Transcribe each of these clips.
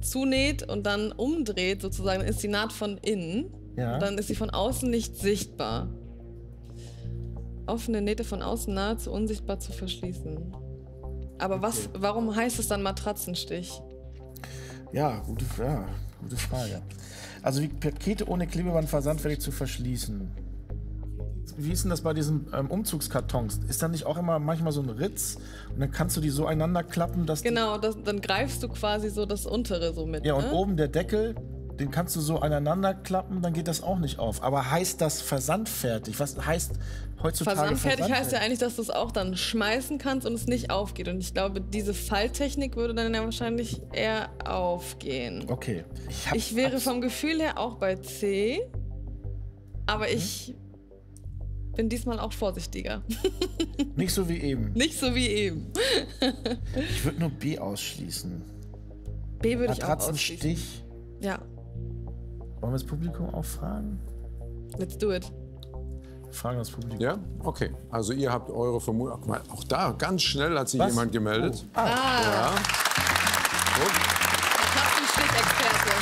zunäht und dann umdreht sozusagen, dann ist die Naht von innen. Ja. Und dann ist sie von außen nicht sichtbar. Offene Nähte von außen nahezu unsichtbar zu verschließen. Aber warum heißt es dann Matratzenstich? Ja, gute Frage. Also wie Pakete ohne Klebeband versandfertig zu verschließen. Wie ist denn das bei diesen Umzugskartons? Ist da nicht auch immer manchmal so ein Ritz und dann kannst du die so einander klappen, dass Genau, dann greifst du quasi so das untere so mit. Ja, und ne? oben der Deckel, den kannst du so aneinander klappen, dann geht das auch nicht auf. Aber heißt das versandfertig? Was heißt heutzutage Versandfertig heißt ja eigentlich, dass du es auch dann schmeißen kannst und es nicht aufgeht. Und ich glaube, diese Falttechnik würde dann ja wahrscheinlich eher aufgehen. Okay. Ich wäre vom Gefühl her auch bei C, aber ich bin diesmal auch vorsichtiger. Nicht so wie eben. Nicht so wie eben. Ich würde nur B ausschließen. B würde ich auch ausschließen. Matratzenstich. Ja, Wollen wir das Publikum auch fragen? let's do it. Fragen das Publikum. Ja, okay. Also ihr habt eure Vermutung. Guck mal, auch da ganz schnell hat sich Was? jemand gemeldet. Oh. Ja. Gut. Matratzenstich-Experte.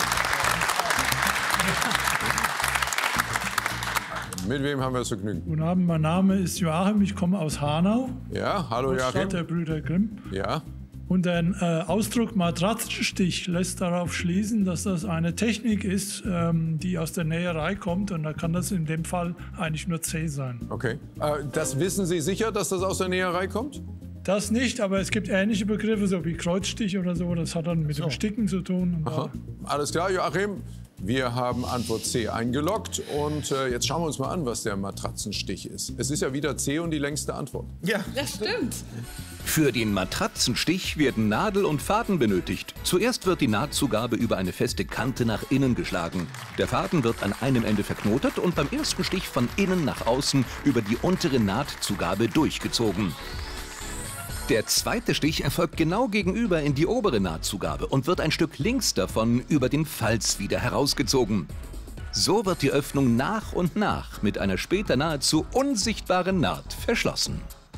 Mit wem haben wir das Vergnügen? Guten Abend, mein Name ist Joachim, ich komme aus Hanau, Ja, hallo Stadt der Joachim. Brüder Grimm. Ja, Und der Ausdruck Matratzenstich lässt darauf schließen, dass das eine Technik ist, die aus der Näherei kommt. Und da kann das in dem Fall eigentlich nur C sein. okay. Das wissen Sie sicher, dass das aus der Näherei kommt? Das nicht, aber es gibt ähnliche Begriffe, so wie Kreuzstich oder so. Das hat dann mit dem Sticken zu tun. Und Aha. Alles klar, Joachim. Wir haben Antwort C eingeloggt und jetzt schauen wir uns mal an, was der Matratzenstich ist. Es ist ja wieder C und die längste Antwort. Ja. Das stimmt. Für den Matratzenstich werden Nadel und Faden benötigt. Zuerst wird die Nahtzugabe über eine feste Kante nach innen geschlagen. Der Faden wird an einem Ende verknotet und beim ersten Stich von innen nach außen über die untere Nahtzugabe durchgezogen. Der zweite Stich erfolgt genau gegenüber in die obere Nahtzugabe und wird ein Stück links davon über den Falz wieder herausgezogen. So wird die Öffnung nach und nach mit einer später nahezu unsichtbaren Naht verschlossen.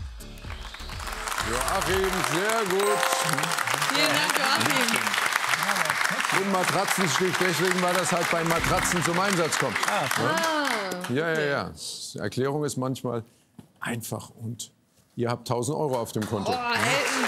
Joachim, sehr gut. Vielen Dank, Joachim. Und Matratzenstich, deswegen, weil das halt bei Matratzen zum Einsatz kommt. Ja. Die Erklärung ist manchmal einfach und ihr habt 1.000 Euro auf dem Konto. Oh, Helden.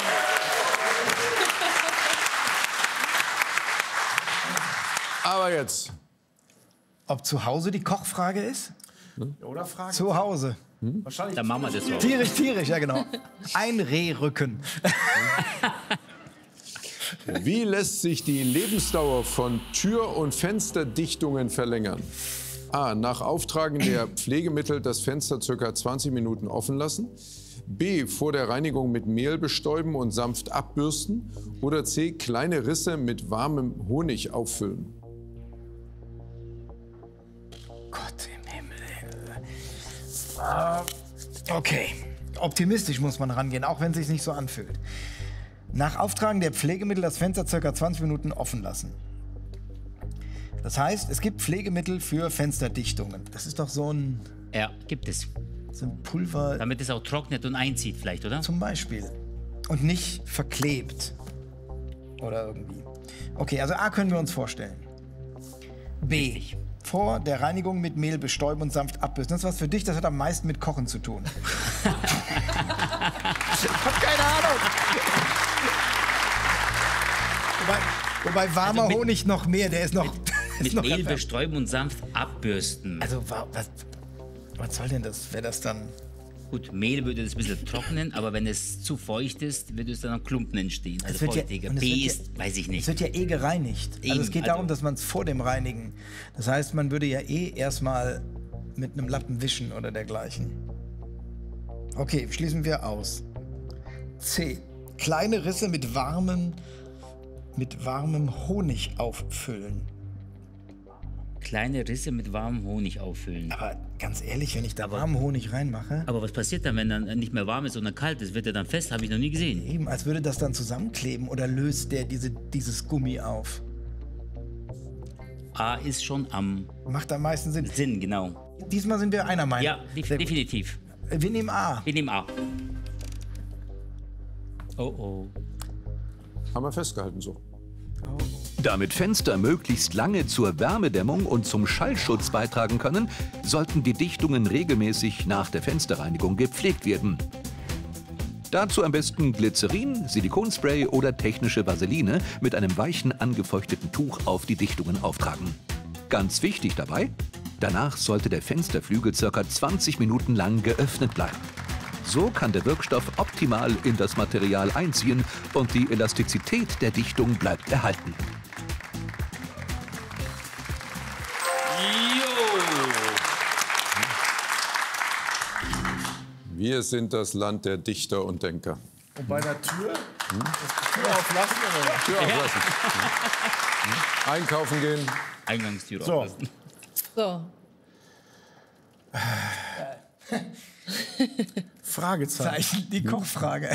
Aber jetzt, Ob zu Hause die Kochfrage ist? Oder Frage? Zu Hause. Wahrscheinlich. Dann machen wir das so. Tierisch, ja genau. Ein Rehrücken. wie lässt sich die Lebensdauer von Tür- und Fensterdichtungen verlängern? A. Nach Auftragen der Pflegemittel das Fenster ca. 20 Minuten offen lassen. B. Vor der Reinigung mit Mehl bestäuben und sanft abbürsten. Oder C. Kleine Risse mit warmem Honig auffüllen. Gott im Himmel. Okay. Optimistisch muss man rangehen, auch wenn es sich nicht so anfühlt. Nach Auftragen der Pflegemittel das Fenster ca. 20 Minuten offen lassen. Das heißt, es gibt Pflegemittel für Fensterdichtungen. Das ist doch so ein Gibt es. Pulver Damit es auch trocknet und einzieht vielleicht, oder? zum Beispiel. Und nicht verklebt. Oder irgendwie. Okay, also A können wir uns vorstellen. B. Richtig. Vor der Reinigung mit Mehl bestäuben und sanft abbürsten. Das ist was für dich, das hat am meisten mit Kochen zu tun. Ich hab keine Ahnung. Wobei warmer Also mit- Honig noch mehr, der ist noch... Mit noch Mehl erwärmt. bestäuben und sanft abbürsten. Also was soll denn das? Wäre das dann... Gut, Mehl würde das ein bisschen trocknen, aber wenn es zu feucht ist, würde es dann noch Klumpen entstehen. Also wird ja- feuchtiger. und es B wird ja- ist, weiß ich Es nicht. wird ja gereinigt. Also Eben, es geht also- darum, dass man es vor dem Reinigen... Das heißt, man würde ja erstmal mit einem Lappen wischen oder dergleichen. Okay, schließen wir aus. C. Kleine Risse mit warmem Honig auffüllen. Kleine Risse mit warmem Honig auffüllen. Aber ganz ehrlich, wenn ich da warmen Honig reinmache, Aber was passiert dann, wenn dann nicht mehr warm ist, sondern kalt ist? Wird er dann fest? Habe ich noch nie gesehen. eben als würde das dann zusammenkleben oder löst der dieses Gummi auf. A ist schon am Macht am meisten Sinn. Sinn, genau. Diesmal sind wir einer Meinung. Ja, Sehr gut. definitiv. Wir nehmen A. Wir nehmen A. Oh oh. Haben wir festgehalten so. Oh. Damit Fenster möglichst lange zur Wärmedämmung und zum Schallschutz beitragen können, sollten die Dichtungen regelmäßig nach der Fensterreinigung gepflegt werden. Dazu am besten Glycerin, Silikonspray oder technische Vaseline mit einem weichen, angefeuchteten Tuch auf die Dichtungen auftragen. Ganz wichtig dabei: danach sollte der Fensterflügel ca. 20 Minuten lang geöffnet bleiben. So kann der Wirkstoff optimal in das Material einziehen und die Elastizität der Dichtung bleibt erhalten. Wir sind das Land der Dichter und Denker. Und bei der Tür? Tür auflassen oder? Tür auflassen. Einkaufen gehen. Eingangstür So. auflassen. So. Fragezeichen. Die Kochfrage.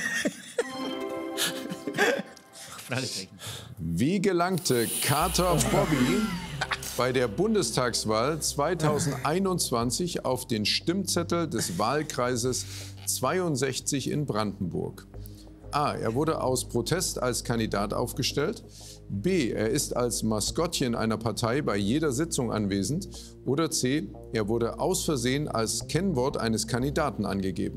Fragezeichen. Wie gelangte Carter Bobby bei der Bundestagswahl 2021 auf den Stimmzettel des Wahlkreises 62 in Brandenburg? A. Er wurde aus Protest als Kandidat aufgestellt. B. Er ist als Maskottchen einer Partei bei jeder Sitzung anwesend. Oder C. Er wurde aus Versehen als Kennwort eines Kandidaten angegeben.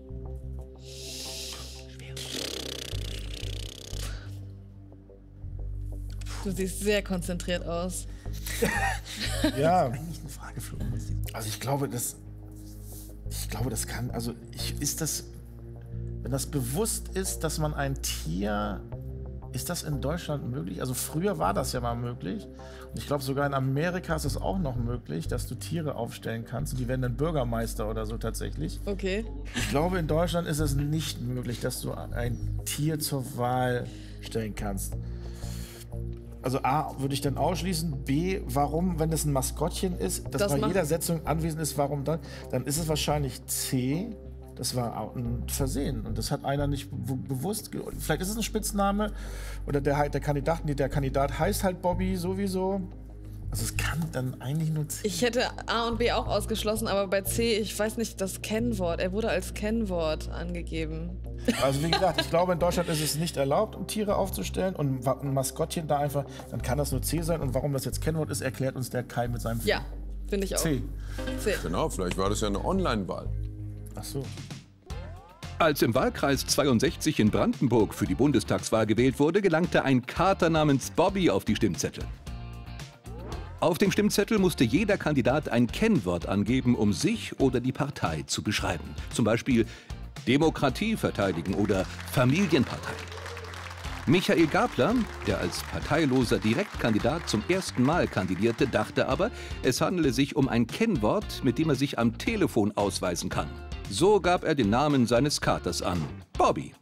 Du siehst sehr konzentriert aus. Ja, Eigentlich eine Frage für uns. also ich glaube, das kann, also ist das, wenn das bewusst ist, dass man ein Tier, ist das in Deutschland möglich? Also früher war das ja mal möglich. Und ich glaube, sogar in Amerika ist es auch noch möglich, dass du Tiere aufstellen kannst. Und die werden dann Bürgermeister oder so tatsächlich. Okay. Ich glaube, in Deutschland ist es nicht möglich, dass du ein Tier zur Wahl stellen kannst. Also A, würde ich dann ausschließen. B, warum, wenn es ein Maskottchen ist, das bei jeder Sitzung anwesend ist, warum dann? Dann ist es wahrscheinlich C, das war auch ein Versehen. Und das hat einer nicht bewusst. Vielleicht ist es ein Spitzname oder der Kandidat heißt halt Bobby sowieso. Also es kann dann eigentlich nur C. Ich hätte A und B auch ausgeschlossen, aber bei C, ich weiß nicht, das Kennwort. Er wurde als Kennwort angegeben. Also wie gesagt, ich glaube, in Deutschland ist es nicht erlaubt, um Tiere aufzustellen. Und ein Maskottchen da einfach, dann kann das nur C sein. Und warum das jetzt Kennwort ist, erklärt uns der Kai mit seinem Ja, finde ich auch. C. C. Genau, vielleicht war das ja eine Online-Wahl. Ach so. Als im Wahlkreis 62 in Brandenburg für die Bundestagswahl gewählt wurde, gelangte ein Kater namens Bobby auf die Stimmzettel. Auf dem Stimmzettel musste jeder Kandidat ein Kennwort angeben, um sich oder die Partei zu beschreiben. Zum Beispiel Demokratie verteidigen oder Familienpartei. Michael Gabler, der als parteiloser Direktkandidat zum ersten Mal kandidierte, dachte aber, es handele sich um ein Kennwort, mit dem er sich am Telefon ausweisen kann. So gab er den Namen seines Katers an: Bobby.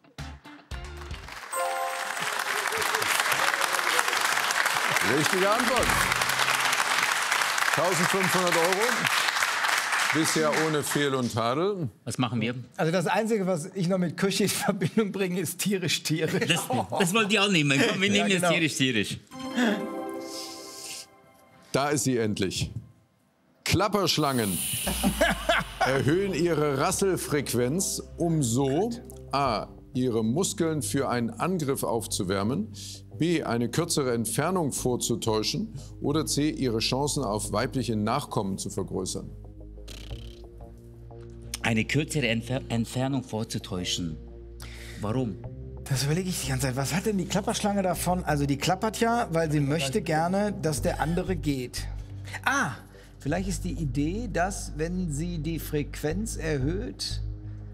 Richtige Antwort. 1500 €. Bisher ohne Fehl und Tadel. Was machen wir? Also das Einzige, was ich noch mit Küche in Verbindung bringe, ist tierisch. Das wollte ich auch nehmen. Komm, wir nehmen genau. jetzt tierisch. Da ist sie endlich. Klapperschlangen erhöhen ihre Rasselfrequenz, um so A. ihre Muskeln für einen Angriff aufzuwärmen, B. eine kürzere Entfernung vorzutäuschen oder C. ihre Chancen auf weibliche Nachkommen zu vergrößern. Eine kürzere Entfernung vorzutäuschen. Warum? Das überlege ich die ganze Zeit. Was hat denn die Klapperschlange davon? Also die klappert ja, weil sie möchte gerne, dass der andere geht. Ah, vielleicht ist die Idee, dass wenn sie die Frequenz erhöht,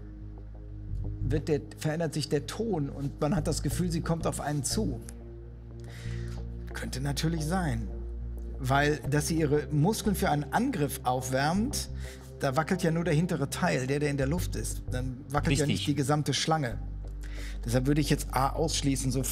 verändert sich der Ton und man hat das Gefühl, sie kommt auf einen zu. Könnte natürlich sein. Weil, dass sie ihre Muskeln für einen Angriff aufwärmt, da wackelt ja nur der hintere Teil, der in der Luft ist. Dann wackelt ja nicht die gesamte Schlange. Deshalb würde ich jetzt A ausschließen, so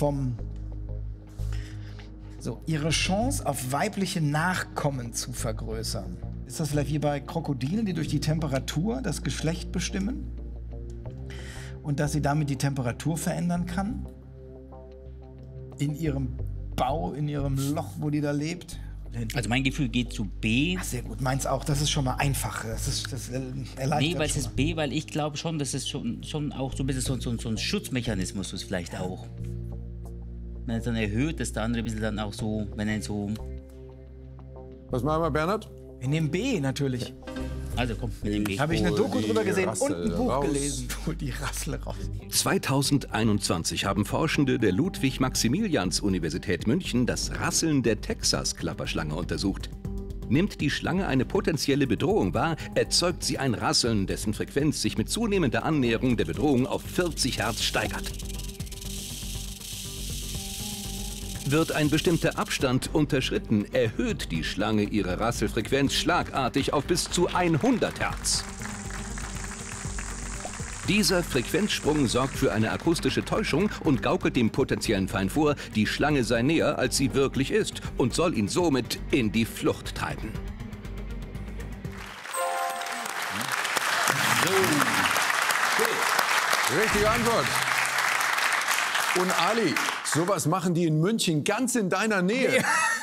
ihre Chance auf weibliche Nachkommen zu vergrößern. Ist das vielleicht wie bei Krokodilen, die durch die Temperatur das Geschlecht bestimmen? Und dass sie damit die Temperatur verändern kann? In ihrem Bau, in ihrem Loch, wo die da lebt? Also mein Gefühl geht zu B. Ach, sehr gut, meins auch. Das ist schon mal einfach. Das erleichtert Nee, weil es schon ist B, weil ich glaube schon, dass es schon auch so ein bisschen so ein Schutzmechanismus ist vielleicht auch. wenn er dann erhöht, dass der andere ein bisschen dann auch so, wenn er so... Was machen wir, Bernhard? Wir nehmen B natürlich. Also komm, mit dem B. Habe ich eine Hol Doku die drüber gesehen und Rassel ein Buch raus. gelesen. Hol die Rassel raus. 2021 haben Forschende der Ludwig-Maximilians-Universität München das Rasseln der Texas-Klapperschlange untersucht. Nimmt die Schlange eine potenzielle Bedrohung wahr, erzeugt sie ein Rasseln, dessen Frequenz sich mit zunehmender Annäherung der Bedrohung auf 40 Hertz steigert. Wird ein bestimmter Abstand unterschritten, erhöht die Schlange ihre Rasselfrequenz schlagartig auf bis zu 100 Hertz. Dieser Frequenzsprung sorgt für eine akustische Täuschung und gaukelt dem potenziellen Feind vor, die Schlange sei näher, als sie wirklich ist, und soll ihn somit in die Flucht treiben. Richtige Antwort. Und Ali, sowas machen die in München ganz in deiner Nähe.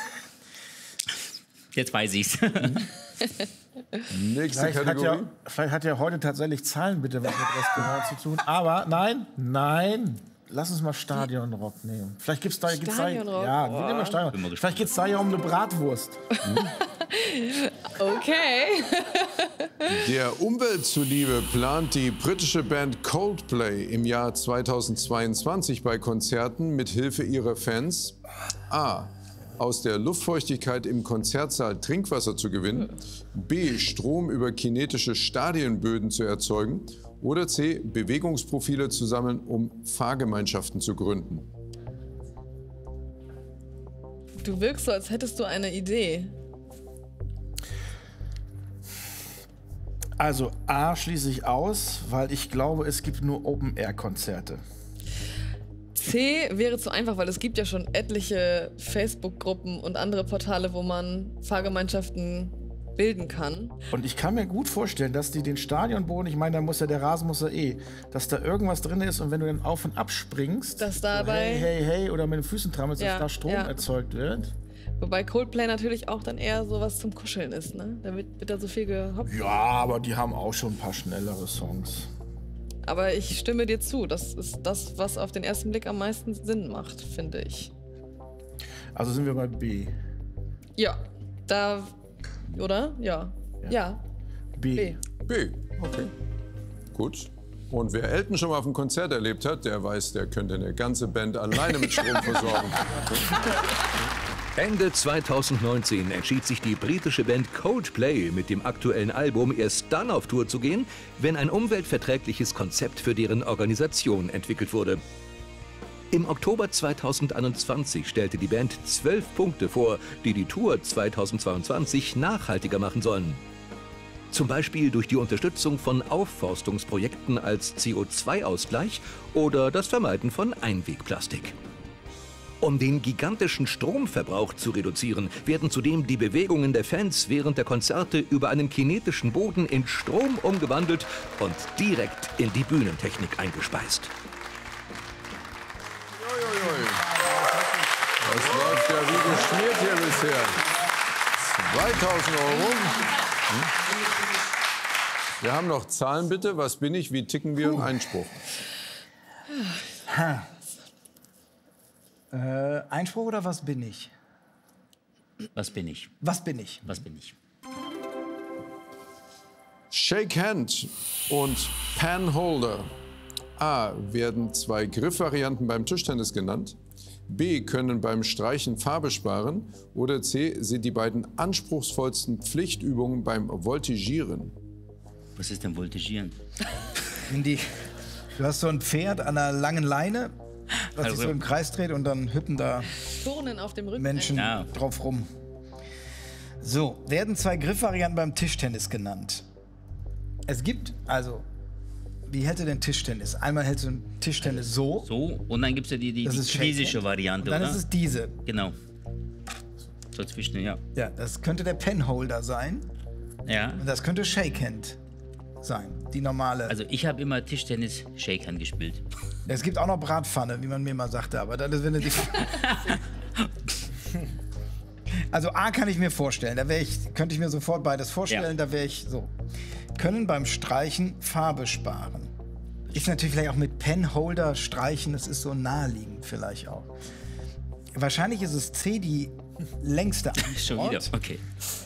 Jetzt weiß ich's. Nächste Kategorie. Vielleicht hat ja heute tatsächlich Zahlen bitte was mit Restaurant zu tun. Aber nein. Lass uns mal Stadionrock nehmen. Vielleicht gibt's da... Stadionrock? Ja, wir nehmen mal Stadionrock. Vielleicht geht es da ja um eine Bratwurst. Okay. Der Umwelt zuliebe plant die britische Band Coldplay im Jahr 2022 bei Konzerten mit Hilfe ihrer Fans A. aus der Luftfeuchtigkeit im Konzertsaal Trinkwasser zu gewinnen, B. Strom über kinetische Stadionböden zu erzeugen oder C. Bewegungsprofile zu sammeln, um Fahrgemeinschaften zu gründen. Du wirkst so, als hättest du eine Idee. Also A schließe ich aus, weil ich glaube, es gibt nur Open-Air-Konzerte. C wäre zu einfach, weil es gibt ja schon etliche Facebook-Gruppen und andere Portale, wo man Fahrgemeinschaften bilden kann. Und ich kann mir gut vorstellen, dass die den Stadionboden, ich meine, da muss ja der Rasen muss ja dass da irgendwas drin ist und wenn du dann auf und ab springst, Dass so dabei- hey, oder mit den Füßen trammelst, Ja, dass da Strom ja. erzeugt wird. Wobei Coldplay natürlich auch dann eher sowas zum Kuscheln ist, ne? Da wird da so viel gehoppt. Ja, aber die haben auch schon ein paar schnellere Songs. Aber ich stimme dir zu, das ist das, was auf den ersten Blick am meisten Sinn macht, finde ich. Also sind wir bei B. Ja, da, oder? Ja. Ja. B. B. Okay. Gut. Und wer Elton schon mal auf einem Konzert erlebt hat, der weiß, der könnte eine ganze Band alleine mit Strom versorgen. Ende 2019 entschied sich die britische Band Coldplay mit dem aktuellen Album erst dann auf Tour zu gehen, wenn ein umweltverträgliches Konzept für deren Organisation entwickelt wurde. Im Oktober 2021 stellte die Band 12 Punkte vor, die die Tour 2022 nachhaltiger machen sollen. Zum Beispiel durch die Unterstützung von Aufforstungsprojekten als CO2-Ausgleich oder das Vermeiden von Einwegplastik. Um den gigantischen Stromverbrauch zu reduzieren, werden zudem die Bewegungen der Fans während der Konzerte über einen kinetischen Boden in Strom umgewandelt und direkt in die Bühnentechnik eingespeist. Das läuft ja wie geschmiert hier bisher. 2000 Euro. Wir haben noch Zahlen bitte. Was bin ich? Wie ticken wir? Einspruch. Einspruch oder was bin ich? Was bin ich? Was bin ich? Was bin ich? Shake Hand und Penholder. A. Werden zwei Griffvarianten beim Tischtennis genannt. B. Können beim Streichen Farbe sparen. Oder C. Sind die beiden anspruchsvollsten Pflichtübungen beim Voltigieren. Was ist denn Voltigieren? Du hast so ein Pferd an einer langen Leine, was sich Also- so im Kreis dreht und dann hüppen da Turnen auf dem Rücken. Menschen Ja. drauf rum. So, werden zwei Griffvarianten beim Tischtennis genannt. Es gibt, also, wie hält du denn Tischtennis? Einmal hältst du einen Tischtennis so, So, und dann gibt es ja die Das ist chinesische Shake-Hand. Variante, dann oder? ist es diese. Genau. So zwischen, ja. Ja, das könnte der Penholder sein Ja. und das könnte Shakehand sein, die normale. Also ich habe immer Tischtennis Shakehand gespielt. Es gibt auch noch Bratpfanne, wie man mir mal sagte, aber das ist, wenn du die... Also A kann ich mir vorstellen, könnte ich mir sofort beides vorstellen, Ja. da wäre ich so. Können beim Streichen Farbe sparen. Ist natürlich vielleicht auch mit Penholder streichen, das ist so naheliegend vielleicht auch. Wahrscheinlich ist es C, die längste Schon wieder, Antwort. okay.